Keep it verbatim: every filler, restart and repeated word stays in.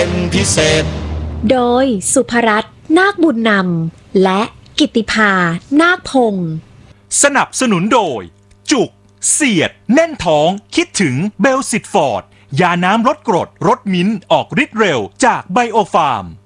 เป็นพิเศษโดยสุภรัตน์นาคบุญนำและกิตติภานาคพงศ์สนับสนุนโดยจุกเสียดแน่นท้องคิดถึงเบลซิตฟอร์ดยาน้ำลดกรดรสมิ้นท์ออกฤทธิ์เร็วจากไบโอฟาร์ม